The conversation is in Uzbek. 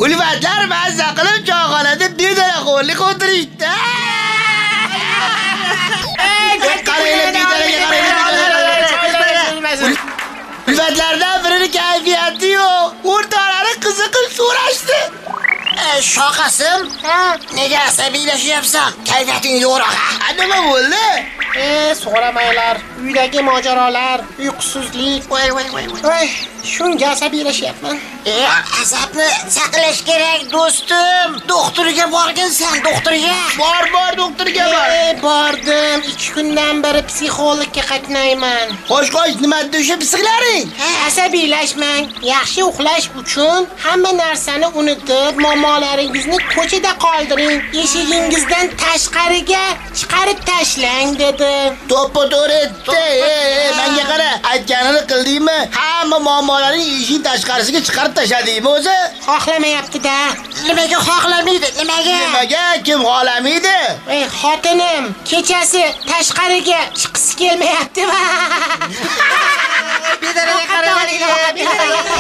Ulfatlar mazza qilib choyxonada bedaraxo'rlik o'tirishdi. Ulfatlardan birini kayfiyati yo'q. O'rtalari qiziqib so'rashdi. Shoqasim, nega asabiylashyapsan? Kayfiyating yo'q. Nima bo'ldi? So'ramanglar. Uydagi mojarolar, uyqusizlik. Voy, shunga asabiylashyapman. Asabni saqlash kerak, do'stim. Doktorga borgansan, doktorga. Bor, doktorga bor. Bordim. 2 kundan beri psixologga qatnayman. Xo'sh, nima o'sha psixlaring? Asabiylashmang. Yaxshi uxlash uchun hamma narsani unutib, muammolaringizni ko'chada qoldiring. Eshigingizdan tashqariga chiqarib tashlang dedi. To'ppa-to'g'ri aytdi. Menga qara, aytganini qildingmi? Hamma muammolaring eshik tashqarisiga chiqarib tashladingmi o'zi? Xohlamayapti-da. Nimaga xohlamaydi? Nimaga? Kim xohlamaydi? Xotinim kechasi tashqariga chiqisi kelmayapti va